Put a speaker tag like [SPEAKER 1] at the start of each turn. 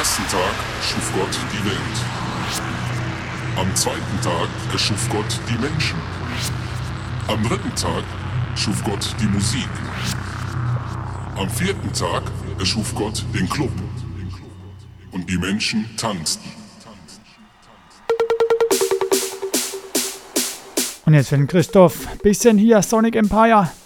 [SPEAKER 1] ersten Tag schuf Gott die Welt. Am zweiten Tag erschuf Gott die Menschen. Am dritten Tag schuf Gott die Musik. Am vierten Tag erschuf Gott den Club. Und die Menschen tanzten.
[SPEAKER 2] Und jetzt, wenn Christoph, bisschen hier Sonic Empire.